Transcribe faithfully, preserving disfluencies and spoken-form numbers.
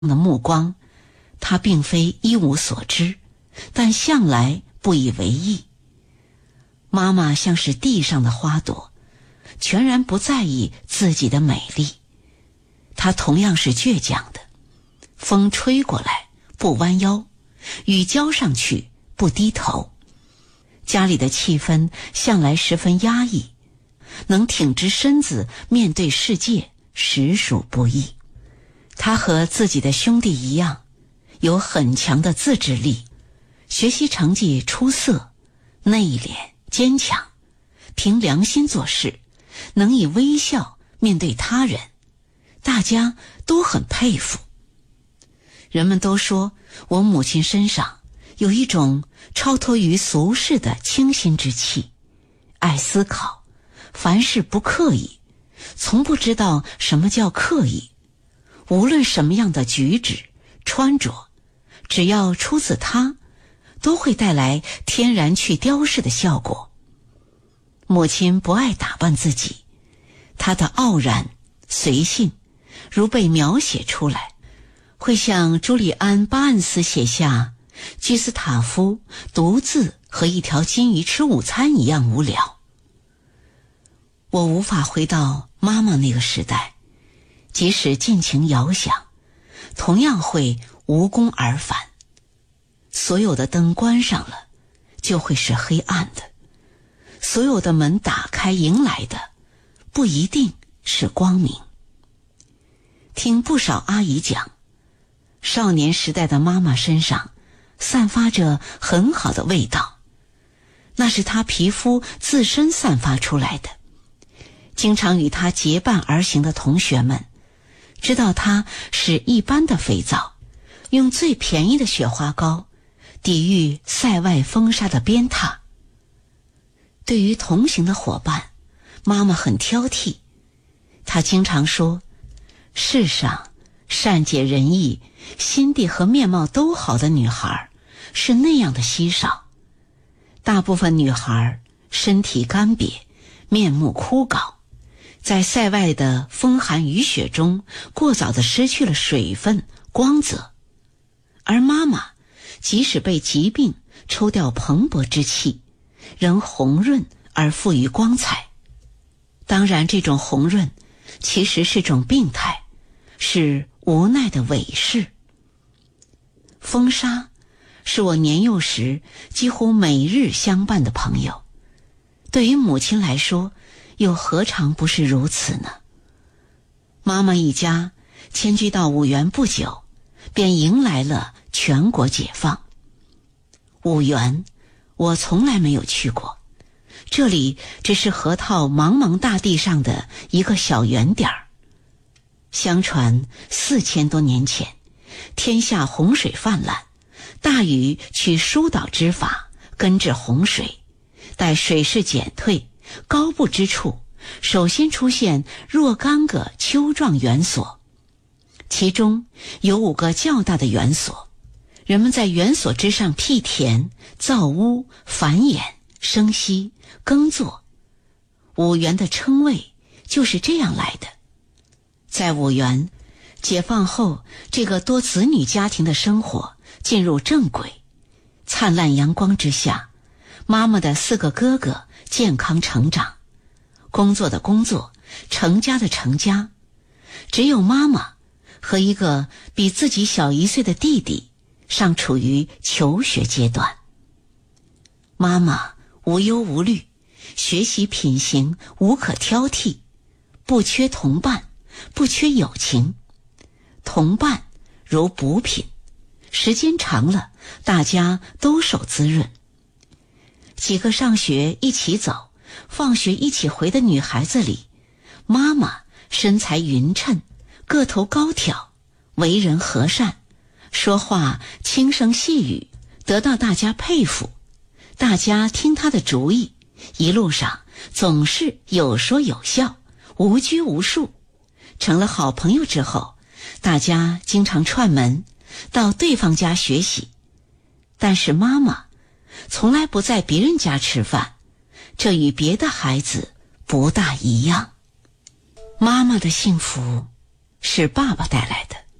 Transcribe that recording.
的目光，他并非一无所知，但向来不以为意。妈妈像是地上的花朵，全然不在意自己的美丽。她同样是倔强的，风吹过来不弯腰，雨浇上去不低头。家里的气氛向来十分压抑，能挺直身子面对世界实属不易。他和自己的兄弟一样，有很强的自制力，学习成绩出色，内敛坚强，凭良心做事，能以微笑面对他人，大家都很佩服。人们都说我母亲身上有一种超脱于俗世的清新之气，爱思考，凡事不刻意，从不知道什么叫刻意。无论什么样的举止穿着，只要出自他，都会带来天然去雕饰的效果。母亲不爱打扮自己，她的傲然随性如被描写出来，会像朱利安·巴恩斯写下居斯塔夫独自和一条金鱼吃午餐一样无聊。我无法回到妈妈那个时代，即使尽情遥想，同样会无功而返。所有的灯关上了，就会是黑暗的；所有的门打开迎来的，不一定是光明。听不少阿姨讲，少年时代的妈妈身上散发着很好的味道，那是她皮肤自身散发出来的。经常与她结伴而行的同学们知道她是一般的肥皂，用最便宜的雪花膏抵御塞外风沙的鞭挞。对于同行的伙伴，妈妈很挑剔。她经常说，世上善解人意、心地和面貌都好的女孩是那样的稀少。大部分女孩身体干瘪，面目枯槁，在塞外的风寒雨雪中过早地失去了水分光泽。而妈妈即使被疾病抽掉蓬勃之气，仍红润而富于光彩。当然，这种红润其实是种病态，是无奈的伪饰。风沙是我年幼时几乎每日相伴的朋友，对于母亲来说，又何尝不是如此呢？妈妈一家迁居到五原不久，便迎来了全国解放。五原我从来没有去过，这里只是河套茫茫大地上的一个小圆点儿。相传四千多年前，天下洪水泛滥，大禹取疏导之法根治洪水，待水势减退，高部之处首先出现若干个丘状园所，其中有五个较大的园所，人们在园所之上辟田、造屋、繁衍、生息、耕作。五原的称谓就是这样来的。在五原，解放后，这个多子女家庭的生活进入正轨。灿烂阳光之下，妈妈的四个哥哥健康成长，工作的工作，成家的成家，只有妈妈和一个比自己小一岁的弟弟尚处于求学阶段。妈妈无忧无虑，学习品行无可挑剔，不缺同伴，不缺友情。同伴如补品，时间长了，大家都受滋润。几个上学一起走，放学一起回的女孩子里，妈妈身材匀称，个头高挑，为人和善，说话轻声细语，得到大家佩服。大家听她的主意，一路上总是有说有笑，无拘无束。成了好朋友之后，大家经常串门到对方家学习。但是妈妈从来不在别人家吃饭，这与别的孩子不大一样。妈妈的幸福是爸爸带来的，